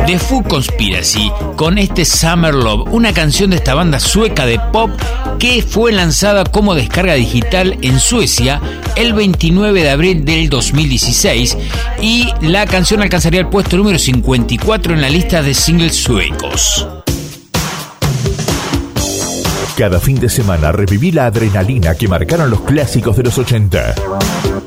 The Foo Conspiracy con este Summer Love, una canción de esta banda sueca de pop que fue lanzada como descarga digital en Suecia el 29 de abril del 2016 y la canción alcanzaría el puesto número 54 en la lista de singles suecos. Cada fin de semana reviví la adrenalina que marcaron los clásicos de los 80.